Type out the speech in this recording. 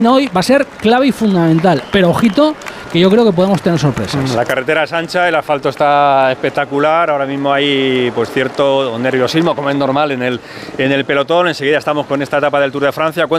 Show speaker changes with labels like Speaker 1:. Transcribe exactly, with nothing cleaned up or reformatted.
Speaker 1: hoy va a ser clave y fundamental, pero ojito que yo creo que podemos tener sorpresas.
Speaker 2: La carretera es ancha, el asfalto está espectacular, ahora mismo hay pues cierto nerviosismo, como es normal en el, en el pelotón. Enseguida estamos con esta etapa del Tour de Francia.